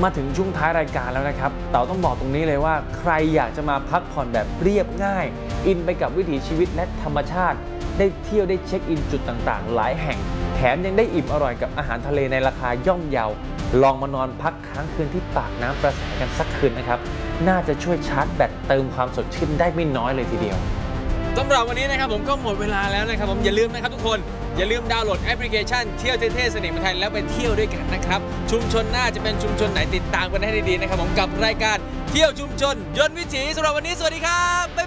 มาถึงช่วงท้ายรายการแล้วนะครับเต๋าต้องบอกตรงนี้เลยว่าใครอยากจะมาพักผ่อนแบบเรียบง่ายอินไปกับวิถีชีวิตและธรรมชาติได้เที่ยวได้เช็คอินจุดต่างๆหลายแห่งแถมยังได้อิ่มอร่อยกับอาหารทะเลในราคาย่อมเยาลองมานอนพักค้างคืนที่ปากน้ำประแสกันสักคืนนะครับน่าจะช่วยชาร์จแบตเติมความสดชื่นได้ไม่น้อยเลยทีเดียวสำหรับวันนี้นะครับผมก็หมดเวลาแล้วนะครับผมอย่าลืมนะครับทุกคนอย่าลืมดาวน์โหลดแอปพลิเคชันเที่ยวเท่ๆเสน่ห์เมืองไทยแล้วไปเที่ยวด้วยกันนะครับชุมชนน่าจะเป็นชุมชนไหนติดตามกันให้ดีๆนะครับผมกับรายการเที่ยวชุมชนยนต์วิถีสำหรับวันนี้สวัสดีครับ